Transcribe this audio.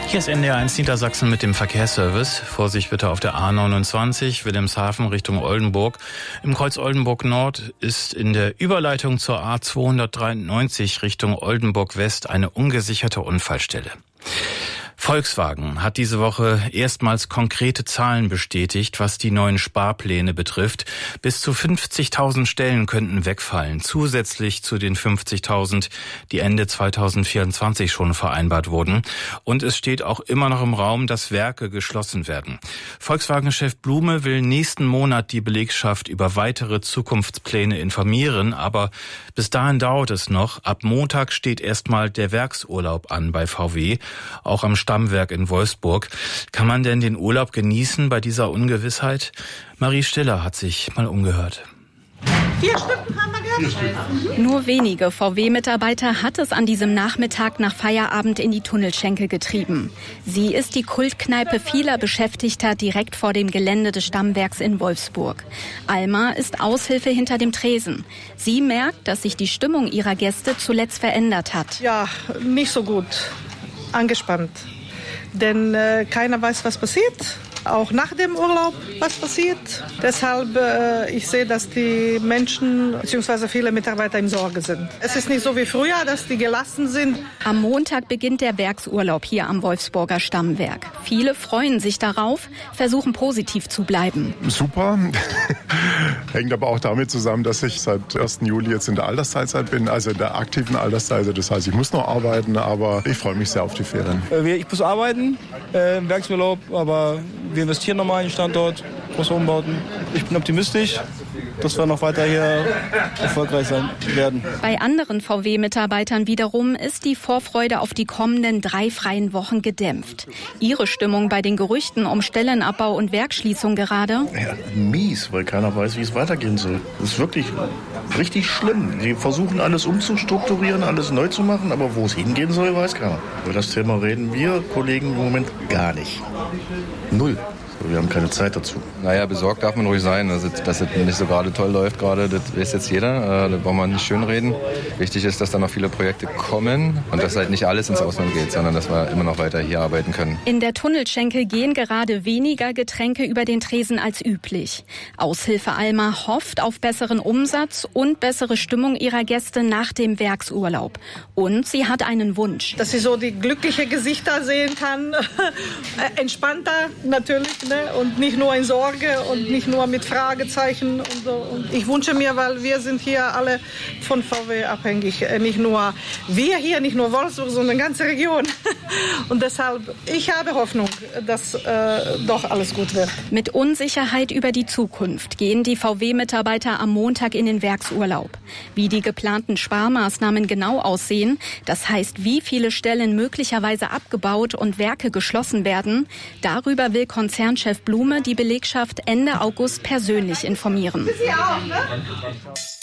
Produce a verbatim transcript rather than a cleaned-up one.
Hier ist N D R eins Niedersachsen mit dem Verkehrsservice. Vorsicht bitte auf der A neunundzwanzig, Wilhelmshaven Richtung Oldenburg. Im Kreuz Oldenburg Nord ist in der Überleitung zur A zweihundertdreiundneunzig Richtung Oldenburg West eine ungesicherte Unfallstelle. Volkswagen hat diese Woche erstmals konkrete Zahlen bestätigt, was die neuen Sparpläne betrifft. Bis zu fünfzigtausend Stellen könnten wegfallen, zusätzlich zu den fünfzigtausend, die Ende zweitausendvierundzwanzig schon vereinbart wurden. Und es steht auch immer noch im Raum, dass Werke geschlossen werden. Volkswagen-Chef Blume will nächsten Monat die Belegschaft über weitere Zukunftspläne informieren, aber bis dahin dauert es noch. Ab Montag steht erstmal der Werksurlaub an bei V W, auch am Stammwerk in Wolfsburg. Kann man denn den Urlaub genießen bei dieser Ungewissheit? Marie Stiller hat sich mal umgehört. Vier Stunden haben wir gehabt. Nur wenige V W-Mitarbeiter hat es an diesem Nachmittag nach Feierabend in die Tunnelschenke getrieben. Sie ist die Kultkneipe vieler Beschäftigter direkt vor dem Gelände des Stammwerks in Wolfsburg. Alma ist Aushilfe hinter dem Tresen. Sie merkt, dass sich die Stimmung ihrer Gäste zuletzt verändert hat. Ja, nicht so gut. Angespannt. Denn äh, keiner weiß, was passiert. Auch nach dem Urlaub, was passiert. Deshalb, äh, ich sehe, dass die Menschen bzw. viele Mitarbeiter in Sorge sind. Es ist nicht so wie früher, dass die gelassen sind. Am Montag beginnt der Werksurlaub hier am Wolfsburger Stammwerk. Viele freuen sich darauf, versuchen positiv zu bleiben. Super. Hängt aber auch damit zusammen, dass ich seit ersten Juli jetzt in der Altersteilzeit bin, also in der aktiven Altersteilzeit. Das heißt, ich muss noch arbeiten, aber ich freue mich sehr auf die Ferien. Ich muss arbeiten äh, im Werksurlaub, aber wir investieren nochmal in den Standort, große Umbauten. Ich bin optimistisch, dass wir noch weiter hier erfolgreich sein werden. Bei anderen V W-Mitarbeitern wiederum ist die Vorfreude auf die kommenden drei freien Wochen gedämpft. Ihre Stimmung bei den Gerüchten um Stellenabbau und Werksschließung gerade? Ja, mies, weil keiner weiß, wie es weitergehen soll. Das ist wirklich richtig schlimm. Die versuchen alles umzustrukturieren, alles neu zu machen, aber wo es hingehen soll, weiß keiner. Über das Thema reden wir Kollegen im Moment gar nicht. Null. Wir haben keine Zeit dazu. Naja, besorgt darf man ruhig sein. Also, dass es nicht so gerade toll läuft gerade, das weiß jetzt jeder. Da braucht man nicht schönreden. Wichtig ist, dass da noch viele Projekte kommen und dass halt nicht alles ins Ausland geht, sondern dass wir immer noch weiter hier arbeiten können. In der Tunnelschenke gehen gerade weniger Getränke über den Tresen als üblich. Aushilfe Alma hofft auf besseren Umsatz und bessere Stimmung ihrer Gäste nach dem Werksurlaub. Und sie hat einen Wunsch. Dass sie so die glücklichen Gesichter sehen kann. Entspannter natürlich. Und nicht nur in Sorge und nicht nur mit Fragezeichen und so. Und ich wünsche mir, weil wir sind hier alle von V W abhängig. Nicht nur wir hier, nicht nur Wolfsburg, sondern die ganze Region. Und deshalb, ich habe Hoffnung, dass äh, doch alles gut wird. Mit Unsicherheit über die Zukunft gehen die V W-Mitarbeiter am Montag in den Werksurlaub. Wie die geplanten Sparmaßnahmen genau aussehen, das heißt, wie viele Stellen möglicherweise abgebaut und Werke geschlossen werden, darüber will Konzernchef Blume die Belegschaft Ende August persönlich informieren. Sie auch, ne?